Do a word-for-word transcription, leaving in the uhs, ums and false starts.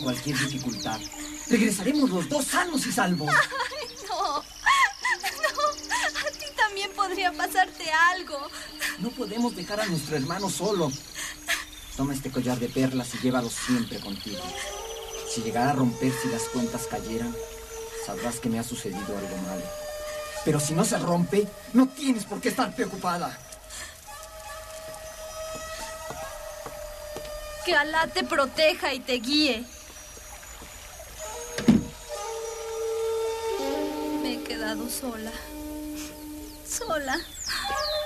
cualquier dificultad. Regresaremos los dos sanos y salvos. Ay, no. No. A ti también podría pasarte algo. No podemos dejar a nuestro hermano solo. Toma este collar de perlas y llévalo siempre contigo. Si llegara a romperse y las cuentas cayeran, sabrás que me ha sucedido algo malo. Pero si no se rompe, no tienes por qué estar preocupada. Que Alá te proteja y te guíe. Me he quedado sola. Sola.